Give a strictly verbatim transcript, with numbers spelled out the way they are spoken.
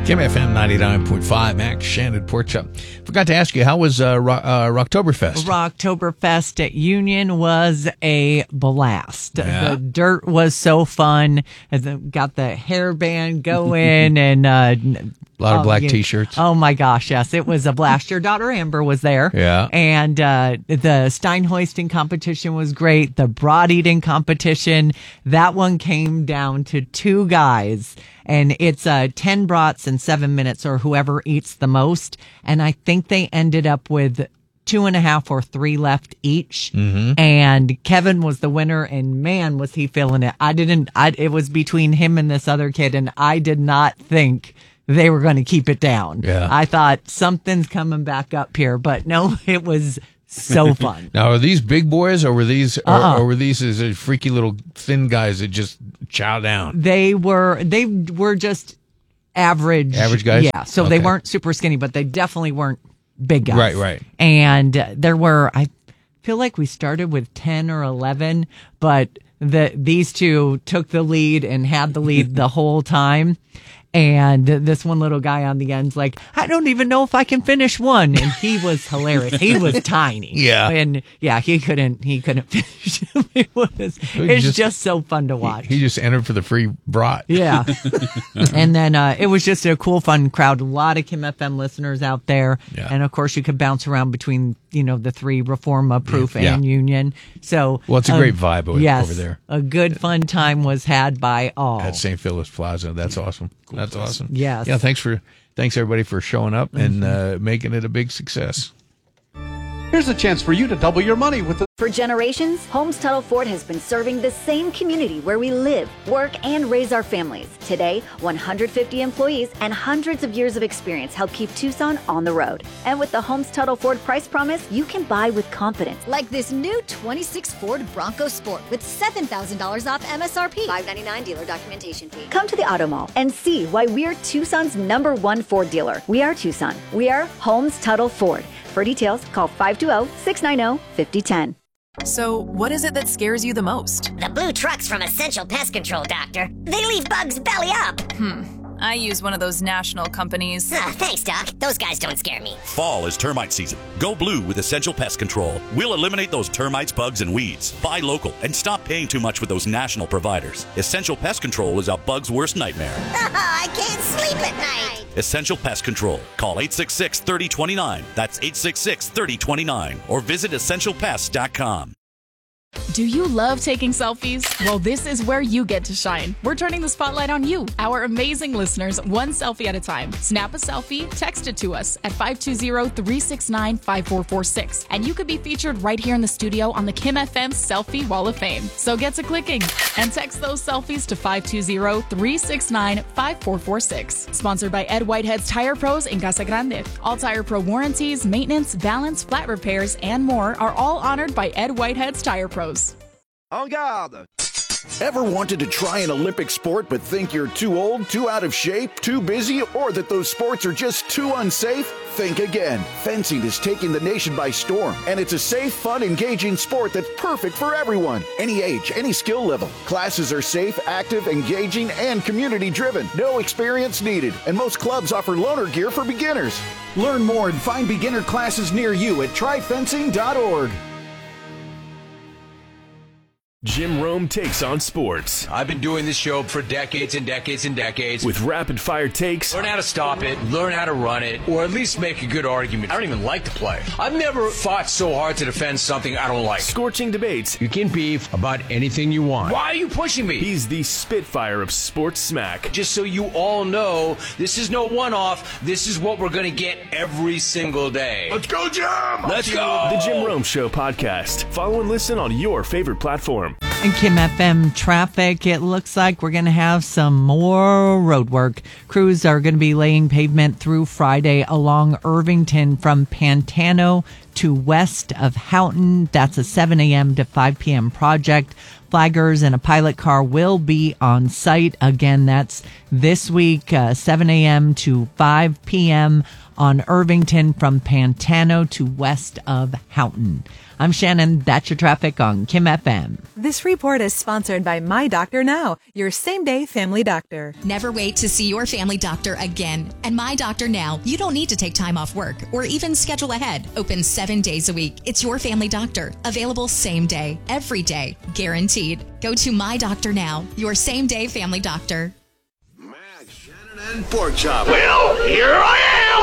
Kim F M ninety-nine point five, Max Shannon Pork Chop. Forgot to ask you, how was uh, Ro- uh, Rocktoberfest? Rocktoberfest at Union was a blast. Yeah. The dirt was so fun. And then got the hairband going and uh, A lot of oh, black you- T-shirts. Oh my gosh, yes, it was a blast. Your daughter Amber was there. Yeah. And uh, the Stein hoisting competition was great. The broad eating competition, that one came down to two guys. And it's uh, ten brats in seven minutes or whoever eats the most. And I think they ended up with two and a half or three left each. Mm-hmm. And Kevin was the winner, and man, was he feeling it. I didn't, I, it was between him and this other kid, and I did not think they were going to keep it down. Yeah. I thought something's coming back up here, but no, it was so fun. Now, are these big boys, or were these, or, Uh-uh. or were these as a freaky little thin guys that just chow down? They were, they were just average. Average guys? Yeah. So they Okay. weren't super skinny, but they definitely weren't big guys. Right, right. And uh, there were, I feel like we started with ten or eleven, but the these two took the lead and had the lead the whole time. And this one little guy on the end's like, I don't even know if I can finish one. And he was hilarious. He was tiny. Yeah. And yeah, he couldn't, he couldn't finish. It was, it's just- just, so fun to watch. He just entered for the free brat. Yeah. And then uh, it was just a cool, fun crowd. A lot of Kim F M listeners out there. Yeah. And of course, you could bounce around between, you know, the three, Reforma, Proof, Yeah. and Union. So, Well, it's a uh, great vibe over, yes, over there a good, fun time was had by all. at Saint Philip's Plaza. That's awesome. That's awesome. Yes. Yeah. Thanks for thanks everybody for showing up and uh, making it a big success. Here's a chance for you to double your money with the For generations, Holmes Tuttle Ford has been serving the same community where we live, work, and raise our families. Today, one hundred fifty employees and hundreds of years of experience help keep Tucson on the road. And with the Holmes Tuttle Ford price promise, you can buy with confidence. Like this new twenty-six Ford Bronco Sport with seven thousand dollars off M S R P. five ninety-nine dealer documentation fee. Come to the Auto Mall and see why we're Tucson's number one Ford dealer. We are Tucson. We are Holmes Tuttle Ford. For details, call five two zero, six nine zero, five zero one zero. So, what is it that scares you the most? The blue trucks from Essential Pest Control, Doctor. They leave bugs belly up. I use one of those national companies. Ah, thanks, Doc. Those guys don't scare me. Fall is termite season. Go blue with Essential Pest Control. We'll eliminate those termites, bugs, and weeds. Buy local and stop paying too much with those national providers. Essential Pest Control is a bug's worst nightmare. I can't sleep at night. Essential Pest Control. Call eight six six, three oh two nine. That's eight six six, three oh two nine. Or visit essential pest dot com. Do you love taking selfies? Well, this is where you get to shine. We're turning the spotlight on you, our amazing listeners, one selfie at a time. Snap a selfie, text it to us at five two zero, three six nine, five four four six, and you could be featured right here in the studio on the Kim F M Selfie Wall of Fame. So get to clicking and text those selfies to five two zero, three six nine, five four four six. Sponsored by Ed Whitehead's Tire Pros in Casa Grande. All Tire Pro warranties, maintenance, balance, flat repairs, and more are all honored by Ed Whitehead's Tire Pros. En garde! Ever wanted to try an Olympic sport but think you're too old, too out of shape, too busy, or that those sports are just too unsafe? Think again. Fencing is taking the nation by storm, and it's a safe, fun, engaging sport that's perfect for everyone. Any age, any skill level. Classes are safe, active, engaging, and community-driven. No experience needed, and most clubs offer loaner gear for beginners. Learn more and find beginner classes near you at try fencing dot org. Jim Rome takes on sports. I've been doing this show for decades and decades and decades. With rapid-fire takes. Learn how to stop it, learn how to run it, or at least make a good argument. I don't even like to play. I've never fought so hard to defend something I don't like. Scorching debates. You can beef about anything you want. Why are you pushing me? He's the Spitfire of sports smack. Just so you all know, this is no one-off. This is what we're going to get every single day. Let's go, Jim! Let's go! The Jim Rome Show podcast. Follow and listen on your favorite platform. In Kim F M traffic, it looks like we're going to have some more road work. Crews are going to be laying pavement through Friday along Irvington from Pantano to west of Houghton. That's a seven a.m. to five p.m. project. Flaggers and a pilot car will be on site. Again, that's this week, uh, seven a.m. to five p.m. on Irvington from Pantano to west of Houghton. I'm Shannon. That's your traffic on Kim F M. This report is sponsored by My Doctor Now, your same-day family doctor. Never wait to see your family doctor again. And My Doctor Now, you don't need to take time off work or even schedule ahead. Open seven days a week. It's your family doctor. Available same day, every day, guaranteed. Go to My Doctor Now, your same-day family doctor. Max, Shannon, and Pork Chop. Well, here I am!